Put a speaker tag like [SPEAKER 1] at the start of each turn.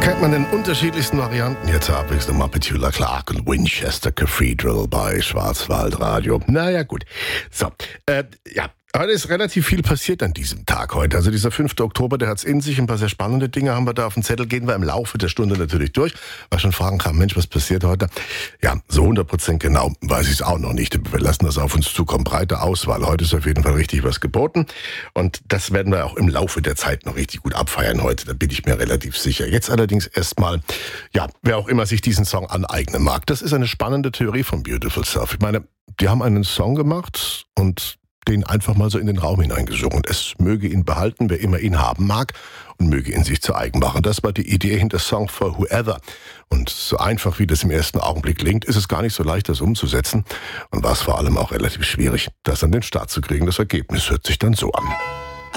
[SPEAKER 1] Kennt man in unterschiedlichsten Varianten. Jetzt Abwechslung mal Petula Clark und Winchester Cathedral bei Schwarzwaldradio. Naja, gut. So, heute ist relativ viel passiert an diesem Tag heute. Also dieser 5. Oktober, der hat's in sich. Ein paar sehr spannende Dinge haben wir da auf dem Zettel. Gehen wir im Laufe der Stunde natürlich durch. Weil schon Fragen kamen, Mensch, was passiert heute? Ja, so 100% genau weiß ich es auch noch nicht. Wir lassen das auf uns zukommen. Breite Auswahl. Heute ist auf jeden Fall richtig was geboten. Und das werden wir auch im Laufe der Zeit noch richtig gut abfeiern heute. Da bin ich mir relativ sicher. Jetzt allerdings erstmal, wer auch immer sich diesen Song aneignen mag. Das ist eine spannende Theorie von Beautiful Self. Ich meine, die haben einen Song gemacht und den einfach mal so in den Raum hineingesungen. Es möge ihn behalten, wer immer ihn haben mag, und möge ihn sich zu eigen machen. Das war die Idee hinter Song for Whoever. Und so einfach, wie das im ersten Augenblick klingt, ist es gar nicht so leicht, das umzusetzen. Und war es vor allem auch relativ schwierig, das an den Start zu kriegen. Das Ergebnis hört sich dann so an.